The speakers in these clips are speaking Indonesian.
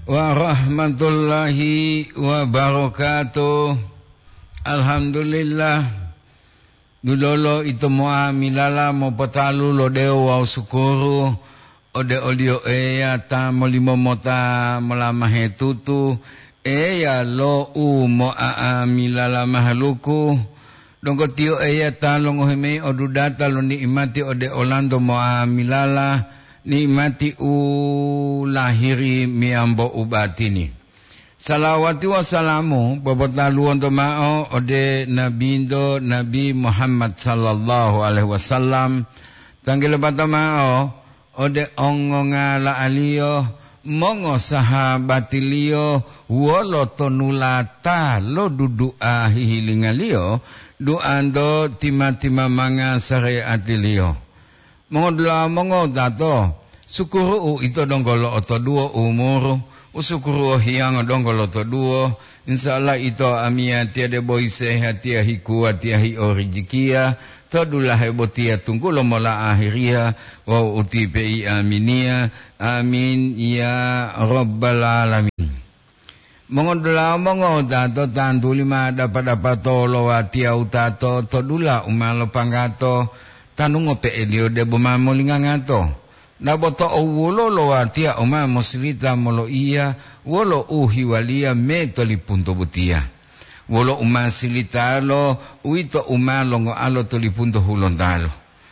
warahmatullahi wabarakatuh. Alhamdulillah. Dulolo itu moa milala mo patalu lo deo wa sukuru ode olio eya ta molimo mota melamahe tutu eya lo u mo a milala mahaluku dongko tio eya ta longo heme odu data lo nikmati ode olando mo a milala nikmati u lahiri miambo ubatini. Salawati wassalamu babatalu untuk ma'o ode nabindo Nabi Muhammad sallallahu alaihi wasallam tanggil bata ma'o ode ongonga la aliyo mongo sahabatiliyo wolo tonulata lo dudua hihilingalio duando tima-tima manga syariatiliyo mongo dato sukuru itu donggolo oto duo umuru usukuru hiang donggolo to duo insyaallah itu amia tiada boise hatia hiku hatia hi orijikia todulah hebotia tunggu lo mola akhiria wa uti bi aminia amin ya rabbal alamin mongodola mongodato tantu lima dapat tolo hatia utato todula umalo pangato tanungo pe elio de bomamo lingangato na boto owolo lo atia oma moslita molo iya wolo uhiwalia metoli punto butia wolo uma silita lo uito uma longo alo toli punto hulondalo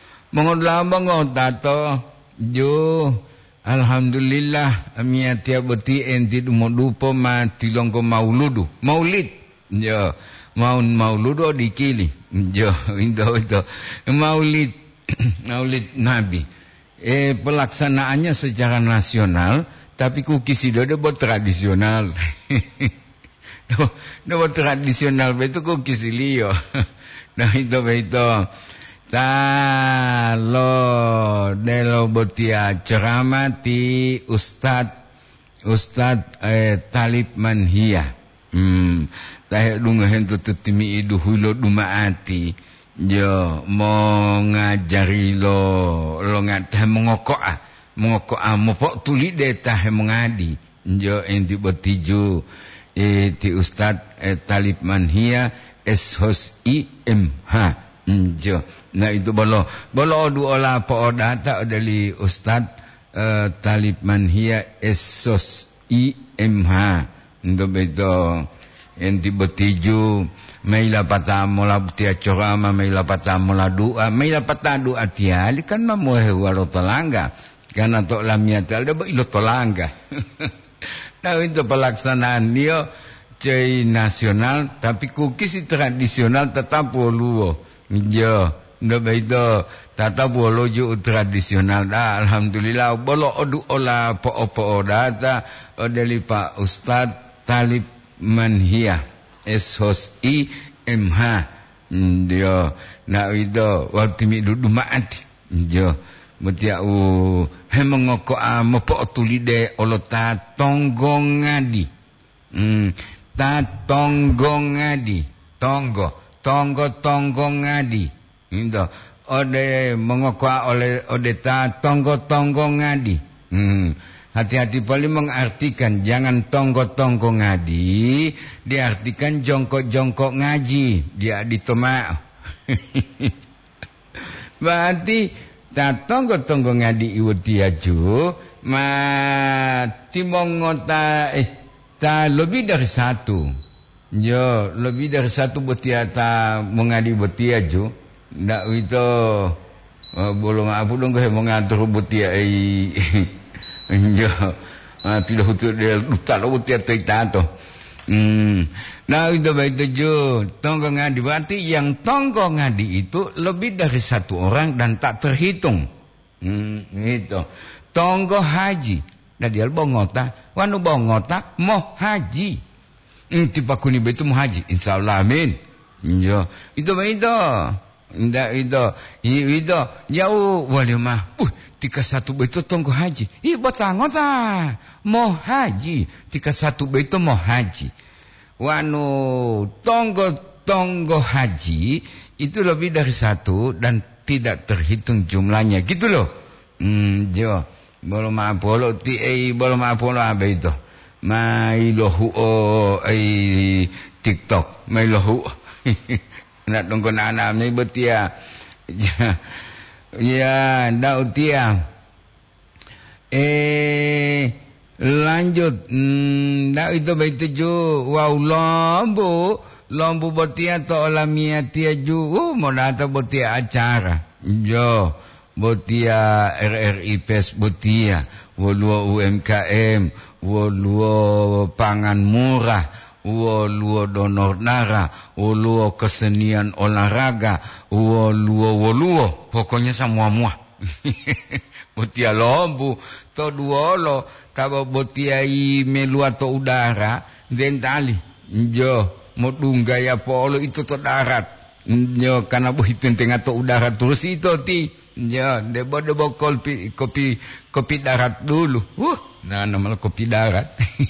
mongo dato jo alhamdulillah amia tia beti enti dumodupo ma tilongko maulid jo mauludo dikili jo indo maulid nabi pelaksanaannya secara nasional, tapi kukis itu ada buat tradisional. Buat tradisional itu kukis liyo. Nah itu. Talo delo botia ceramati Ustad Talib Manhia. Tah dungahen tutimi idu hulo dumaati. Yo mau ngajari lo ngatah mengokoa mopok tuli detah mengadi yo enti betiju ti Ustad Talib Manhia SHOS IMH jo nah itu bolo odu ola po data dari Ustad Talib Manhia SHOS IMH ndo beto enti betiju Maila pata mola butia corama, maila pata mola doa, maila pata doa tiali kan mamuhe walo tolangga, karena tok lamia tiali dapat ilo tolangga. Nah itu pelaksanaan dia cai nasional, tapi kukis tradisional tetap woluo, jo, ndak itu tetap woluo tradisional. Dah alhamdulillah, bolo odu ola po data, odeli Pak Ustad Talib Manhia. SHOS IMH dia nak itu waktu mi duduk maat dia betia hemongoko mopok tulide olota tonggong ngadi tonggo ngadi itu ode mengoko oleh ode ta tonggo ngadi hati-hati paling mengartikan jangan tonggo ngadi, diartikan jongkok ngaji, dia ditoma. Berarti ta tonggo ngadi iwutiaju, ma timongota ta lebih dari satu. Yo, lebih dari satu betia ta mengadi betiaju. Ndak itu bolong apa dong ke mengatur betia ya, tidak betul dia lupa lo betul tato. Nah itu baik tujuh tonggo ngadi berarti yang tonggo ngadi itu lebih dari satu orang dan tak terhitung. Itu tonggo haji. Nah dia bongota, wanu bongota mau haji. Tipakuni betul mau haji, insyaallah amin. Ya itu baik itu. Ndak itu jauh wali mah. Tika satu beito tonggo haji. Batangota mau haji. Tika satu beito mau haji. Wanu tonggo haji itu lebih dari satu dan tidak terhitung jumlahnya. Gitu loh. Jo. Belum apa lo ti belum apa lo apa itu. mai lohu ai TikTok mai lohu nak tunggu anak ni betia ya dah utia lanjut dah itu baik tu wow lambu betia to alamiah tia ju mau datang betia acara jo betia RRI PES betia walua UMKM walua pangan murah walua donor darah walua kesenian olahraga walua pokoknya semua betia lombu to duolo tabo betia i melu atau udara den tali jo modungga ya polo itu to darat jo karena bohitin tengah to udara terus itu ti jo debo kopi darat dulu nah nama kopi darat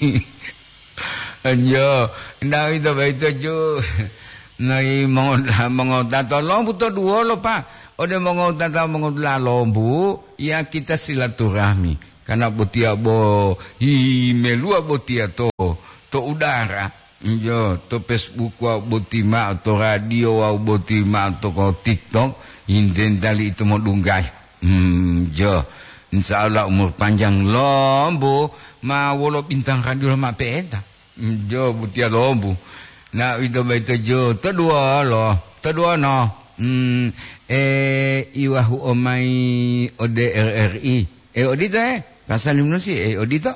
jo ndak itu baik jo nai mengota tolong butuh dua lo pak ode mengota mengolah lombu ya kita silaturahmi karena botia bo melua botia to udara jo to Facebook wa botima atau radio wa botima atau TikTok inden tali itu mau dunggai jo insyaallah umur panjang lombu ma wolo bintang radio ma peta jo botia lombu na itu baita jo kedua no iwahu omai ODRRI odito pasal limno si odito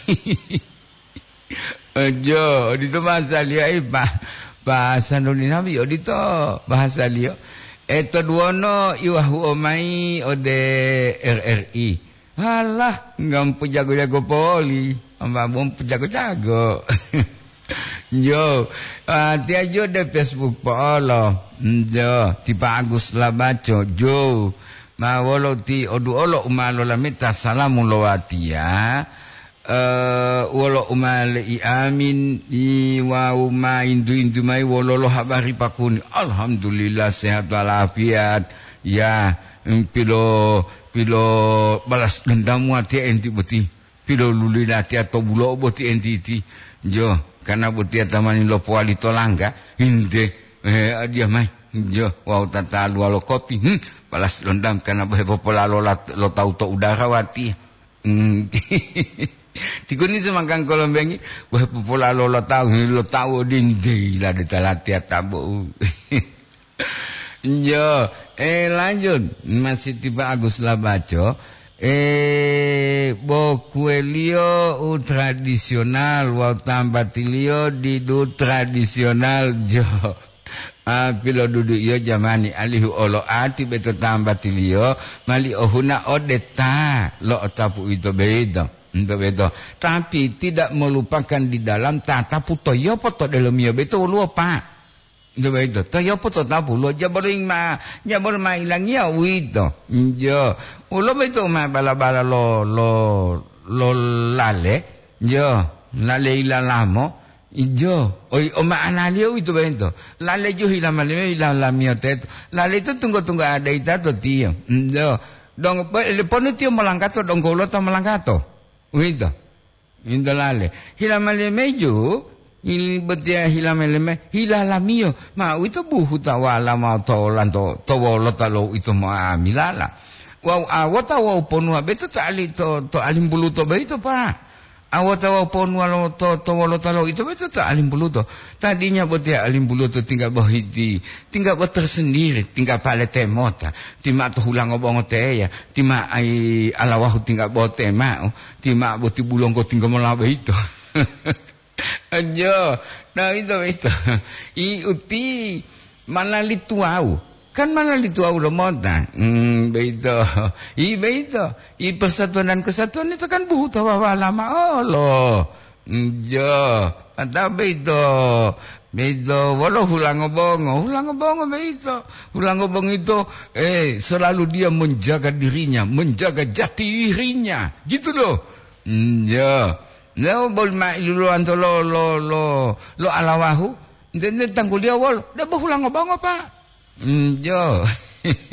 jo odito bahasa lia bahasa nabi odito bahasa lia eto duono iwahu omai ODRRI alah ngampu jago-jago poli ambabom jago-jago jo tia jo de Facebook polo jo ti Agus labaco jo ma wolo ti odu olo umalo lamita salamu lowatia wolo umale I amin I wa uma indu mai wolo lo habari pakuni alhamdulillah sehat walafiat ya pilo balas dendam ati enti beti pilo lulina ti atau bulo boti enti ti jo karena butia tamani lo puali tolangga inde dia mai jo wow tata lo kopi balas dendam karena pola lo tau to udara wati tikuni semangkang kolombengi pola lo tau dinde la de talatia tabu jo lanjut masih tiba Agus Labaco bokuelio tradisional wa tambatilio didu tradisional jo pilo duduk yo jamani alihu olo ati beto tambatilio mali ohuna odeta lo tapu itu beda tapi tidak melupakan di dalam tata puto yo poto dalam yo beto lupa itu to yo poto tapu lo jaboring ma ilang ya wito jo ulo beto ma bala lo lale jo lale ilalamo ijo oi oma analio itu bento lale jo hilamio tet lale itu tunggu ada itato tio jo dong ponu tio melangkato dong golo ta melangkato wito indo lale hilamale mejo il betia hilameleme hilalamio ma itu buhu tawala ma tolanto tawala talo itu ma milala wa awata wa ponua beto tali to alim buluto beito pa awata wa ponua to walo talo itu beto to alim buluto tadinya betia alim buluto tinggal bahiti tinggal tersendiri tinggal palete mota tima to hulang obong teya tima ai alawahu tinggal bote mau tima boti bulongko tinggal melawe itu ajo nah itu I uti mana lituau kan mana lituau lo mota beito I persatuan dan kesatuan itu kan buhu tawa lama Allah jo ada beito walau hulang obongo beito hulang obong itu selalu dia menjaga dirinya menjaga jati dirinya gitu loh jo lo bol ma ilulo anto lo alawahu ndende tanggul dia wol da bohulang ngobang apa jo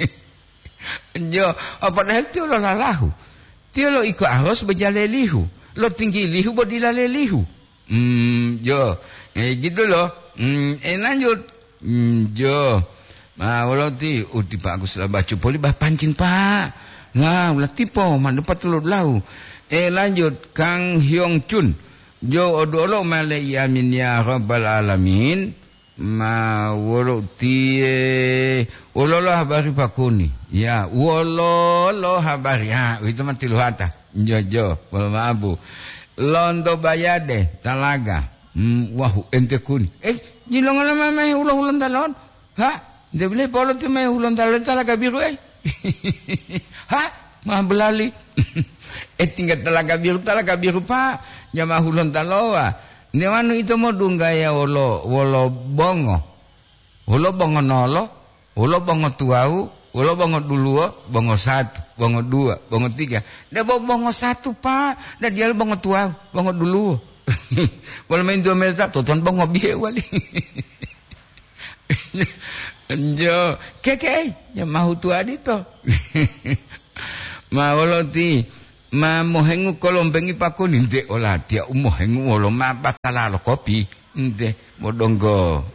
apa dah tio lo lalahu tio lo iko arus bejalelihu Lo tinggi lihu bo dilale lihu. Jo. Gitu loh. Lanjut. Jo. Walau ti uti Pak Agus lah baca poli bah pancing Pak. Nah, ulah tipu mana dapat telur lau. Lanjut Kang Hyong Chun. Jo odolo malai amin ya rabbal alamin. Walau ti wololo habari pakuni. Ya, wololo habari. Itu mah tilu hata. Jo, walau abu. Londo bayade talaga. Wahu ente kuni. Jilong alam mah ulah talon. Dia boleh polo tu mah ulah talon talaga biru mah belali. Tinggal talaga biru Pak. Jamaah ulah taloa. Ni manu itu mau dunggaya wolo bongo. Wolo bongo nolo, wolo bongo tuau, wolo bongo duluo, bongo satu, bongo dua, bongo tiga. Dia bawa bongo satu Pak. Dia dia bongo tuau, bongo duluo. Wala main dua merta, tuan bongo bihe wali. Jo, keke, ya mahu tua dito. Ma wolo ti. Ma mohengu kolombengi pakun inte olah dia mohengu wolo ma batalalo kopi inte modonggo.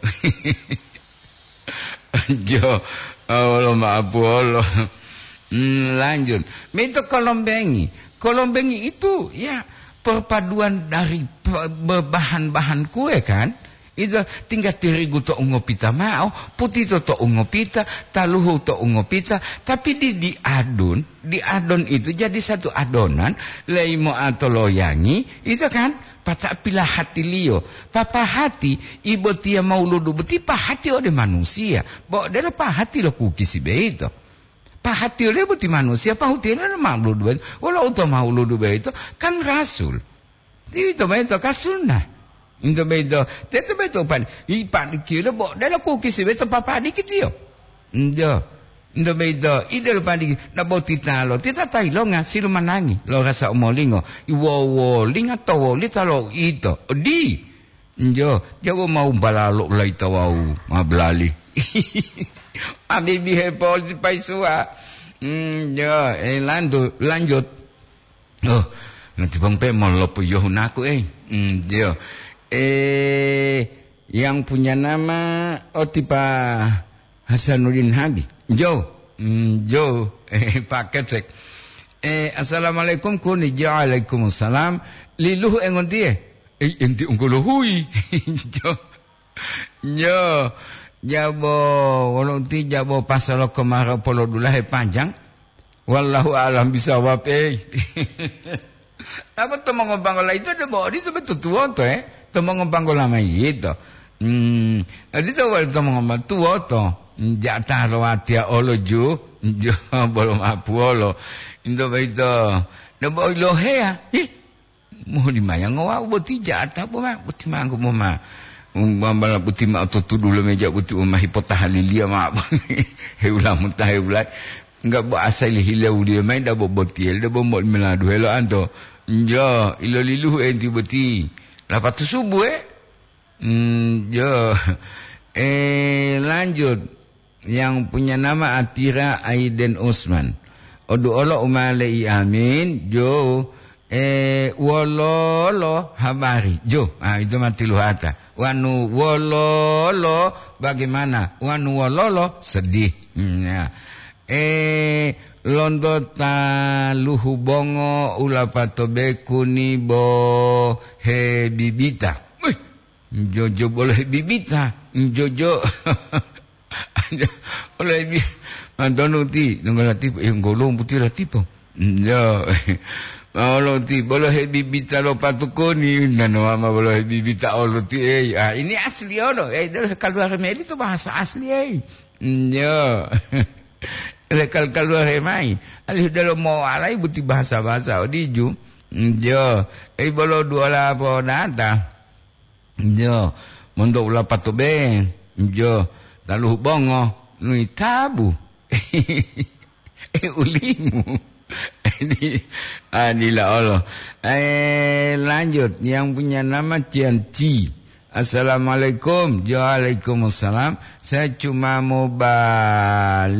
Jo wolo ma apolo. Lanjut. Itu kolombengi itu ya perpaduan dari bahan-bahan kue kan. Itu tinggal terigu to ungopita mau, putih to ungopita, taluhu to ungopita, tapi diadon itu jadi satu adonan, leimo atau loyangi, itu kan patak pilah hati lio, papa hati, ibu tia mau ludu beti hati ode manusia, bawa dia hati lo kukisi beito. Hati ode beti manusia, hati ode mau ludu beito, walau untuk mau ludu beito kan rasul, itu beito kan sunnah. Itu betul. Itu betul pan. Ipan kira bo dalam kukis betul papa dikit yo. Itu betul. Idel padi na bo titalo. Tita tai lo nga siluman nangi. Lo rasa omolingo. Iwo linga to litalo ito. Di. Jo, jago mau balalo lai tawau mablali. Abi bihe pol si paisua. Jo, lanjut. Oh, nanti bang pe mau lopo yo naku jo. Yang punya nama Otipa Hasanuddin Hadi. Jo, Pak Kecek. Assalamualaikum kuni waalaikumsalam. Liluh engon dia. Enti ungkolo hui. Jo. Jabo walau ti jabo pasal kemara polo dulah panjang. Wallahu alam bisawab Apa tu mengobang itu ada bawa itu betul tua tu Tomong panggola mai itu. Adi tu wal tomong tua tu. Jatah rawatia oloju, jo belum apuolo. Indo beito. Dabo lohe ya. Mau di mayang ngau boti jatah apa mah? Boti mangku mah. Bambala boti mah tu dulu meja boti umah hipotahalilia mah. Heulah muntah heulat. Enggak bo asal hilau dia main dabo boti, dabo mod meladu helo anto. Jo ilo lilu enti boti. Lepas tu subuh lanjut yang punya nama Atira Aiden Osman. Odu Allah umalai amin. Jo wololo habari. Jo, itu mati luhata. Wanu wololo bagaimana? Wanu wololo sedih. Londota luhu bongo ulapato bekuni bo he bibita. Jojo boleh bibita. Jojo boleh bi. Mandonuti nungalati yang golong putih latipo. Jo. Kalau ti boleh he bibita lo patukoni nano ama boleh bibita oluti ini asli ono kalau remedi itu bahasa asli Jo. Lekal keluar remai. Alih dalam mau alai buti bahasa-bahasa diju. Jo. Bolo dua la po nata. Jo. Mondok la patobe. Jo. Taluh bongo. Nui tabu. Ulimu. Inilah Allah. Lanjut. Yang punya nama Cianci. Assalamualaikum. Waalaikumsalam. Saya cuma mau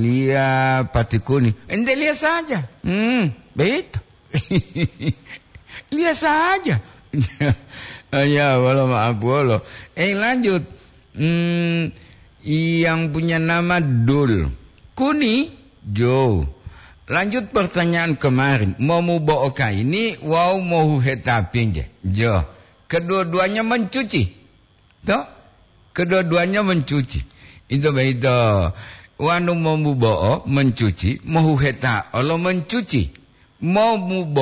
balia patikuni. Ente lihat saja. Begitu. Lihat saja. Ya, walau maaf walau. Lanjut. Yang punya nama Dul. Kuni Jo. Lanjut pertanyaan kemarin. Mau bawa ini, wow mau hetapin je. Jo. Kedua-duanya mencuci. Toh? Kedua-duanya mencuci. Itu begitu. Wanu mau bawa mencuci, mau heta Allah mencuci. Mau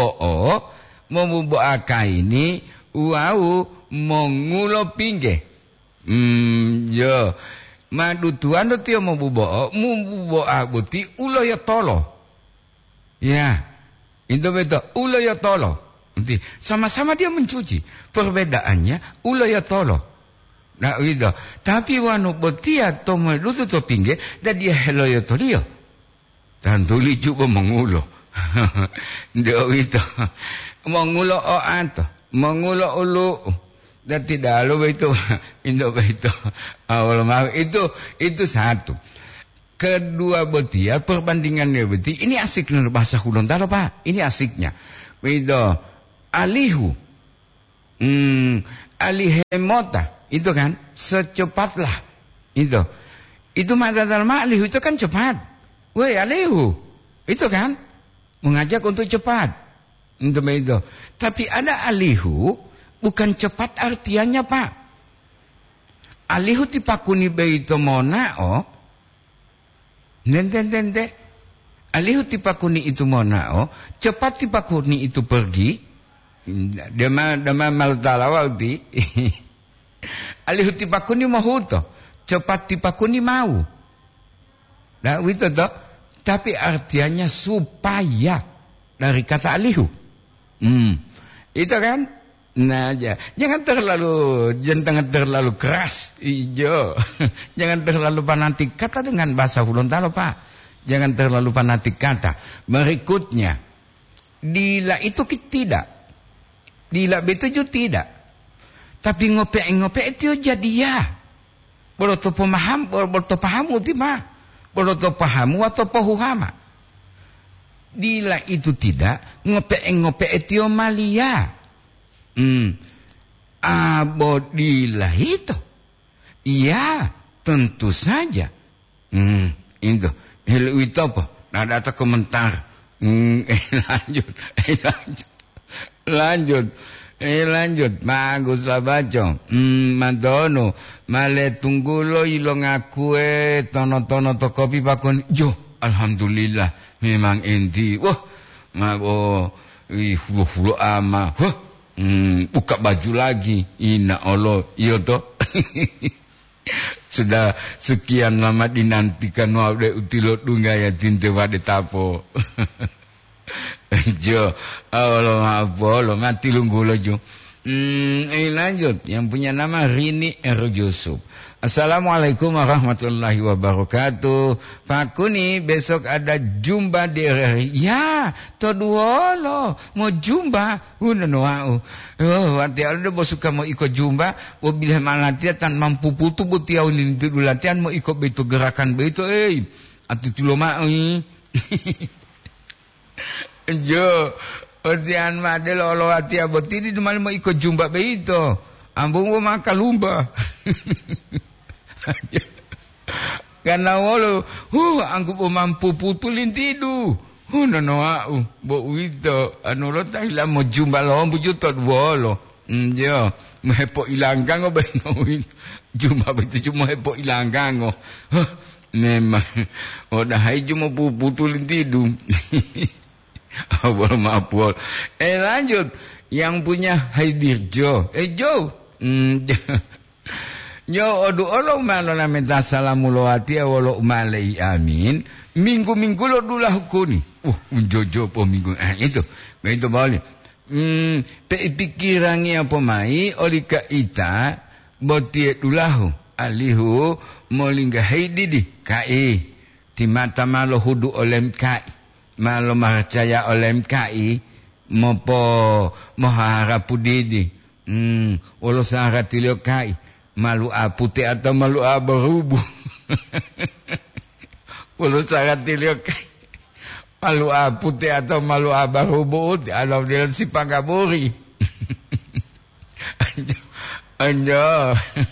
bawa ini, wow mau ngulo pinje. Jo. Madu tuan tu tiap mau bawa buti ulo ya tolo. Ya, itu betul. Ulo ya tolo. Nanti sama-sama dia mencuci. Perbedaannya ulo ya tolo. Nah itu. Tapi wanu betia tomo lutu to pinggir dan dia helo ya tolio. Dan tuli juga mengulo. Dia itu. Mengulo o anto, mengulo ulu. Dan tidak lalu itu. Itu begitu. Allah maaf itu satu. Kedua betia perbandingannya betia ini asik dalam bahasa Gorontalo Pak. Ini asiknya. Begitu. Alihu. Alihemota. Itu kan secepatlah. Itu mata dalam alihu itu kan cepat. Woi alihu. Itu kan mengajak untuk cepat. Itu begitu. Tapi ada alihu bukan cepat artiannya Pak. Alihu tipakuni begitu monao. Nente. Alihu tipakuni itu monao, cepat tipakuni itu pergi. Dama maltalawalti. Alihu tipakuni mahuto, cepat tipakuni mau. Nah, itu toh. Tapi artiannya supaya dari kata alihu. Itu kan? Nah, jangan terlalu keras, hijau. Jangan terlalu fanatik kata dengan bahasa Gorontalo Pak. Jangan terlalu fanatik kata. Berikutnya, dila itu tidak. Dila betuju tidak. Tapi ngope itu jadi ya. Boleh to paham uti mah. Boleh to pahamu atau pahuhama. Dila itu tidak, ngope itu malia. Abodilah itu. Iya, tentu saja. Itu. Itu apa? Ada komentar. Lanjut. Baguslah baca. Madono. Male tunggulo ilo ngakue tono to kopi pakon. Jo, alhamdulillah. Memang enti. Wah, mabo. Hulu ama. Buka baju lagi. Inna Allah. Iya toh. Sudah sekian lama dinantikan wade utilot dungaya tinte wade tapo. Jo. Allah maaf. Mati lunggulo jo. Lanjut. Yang punya nama Rini Yusuf. Assalamualaikum warahmatullahi wabarakatuh. Pak Kuni besok ada jumba di ya toduolo mau jumba wau. Hati ada bos suka mau ikut jumba bila malatian tan mampu putu buti awalin itu latihan mau ikut begitu gerakan begitu atu tulo mau jo latihan madel olo hati aboti di mana mau ikut jumba begitu ambung mau makan lumba. Karena walau anggup mampu putulin tidu nanoau bo wito anu lo taila mo jumba lo bujutot wolo jo mepo ilanggang ba jumba betu cuma mepo ilanggang memang dah hai cuma putulin tidu. Maaf. Lanjut yang punya Haidirjo Jo. Yo odu olo malo na menta salamu lo hati awalo malai amin. Minggu lo dula hukuni. Unjojo po minggu. Itu boleh. Pikirannya apa mai olika ita botie dulahu alihu molingga haididi kai. Timata malo hudu olem kai. Malo percaya olem kai mopo moharapu didi. Olo sangatilio kai. Malu putih atau malu berubu. Walau sangat dilihat Malu putih atau malu barubut atau dia si pagaburi. Anjo.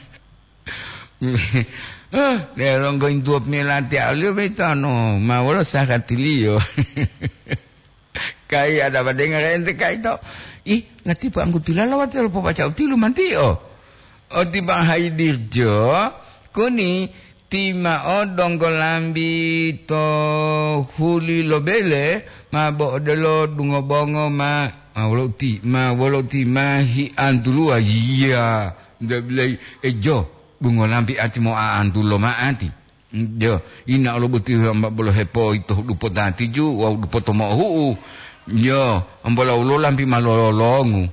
Dia orang kau intuap melati alio betano, mawala sakatilio. Kai ada badengar ente kai to. Ih, lati pa angku tilala wat lo baca utilu mantio. O tiba haidirjo, kuni tima odong kolambi to huli lobele ma bodelo dungo bongo ma woloti ma hi antulua iya ndablai ejo bungo lambi ati mo antulo ma ati jo ina lo buti mbak bolo hepo itu dupo tati ju wa dupo to mo hu jo ambola ulo lambi malolongu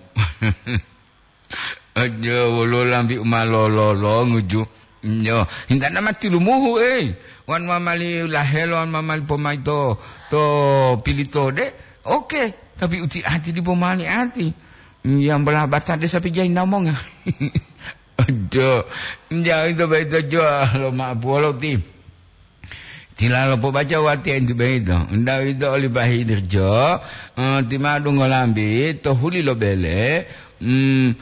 ajo ulo lambi malolongu ju yo hinda nama tilumuhu wan mamali lahelo wan mamali pomai to pilito de oke tapi uti ati di pomali ati yang belah batas desa pijai namong ajo njau itu beto jo lo ma polo ti tilalo po baca wati itu beto nda itu oli bahi dirjo ti madu ngolambi to huli lo bele